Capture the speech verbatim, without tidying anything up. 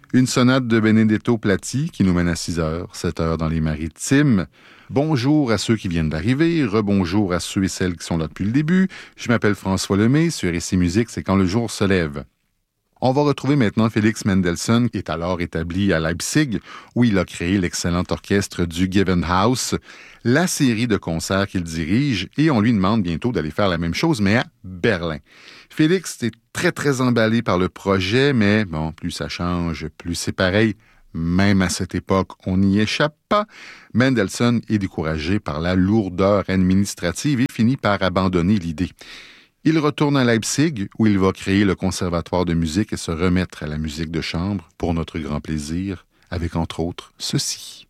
Une sonate de Benedetto Platti qui nous mène à six heures, sept heures dans les Maritimes. Bonjour à ceux qui viennent d'arriver, rebonjour à ceux et celles qui sont là depuis le début. Je m'appelle François Lemay, sur R C Musique, c'est quand le jour se lève. On va retrouver maintenant Félix Mendelssohn, qui est alors établi à Leipzig, où il a créé l'excellent orchestre du Gewandhaus, la série de concerts qu'il dirige, et on lui demande bientôt d'aller faire la même chose, mais à Berlin. Félix est très, très emballé par le projet, mais bon, plus ça change, plus c'est pareil. Même à cette époque, on n'y échappe pas. Mendelssohn est découragé par la lourdeur administrative et finit par abandonner l'idée. Il retourne à Leipzig, où il va créer le conservatoire de musique et se remettre à la musique de chambre, pour notre grand plaisir, avec entre autres ceci.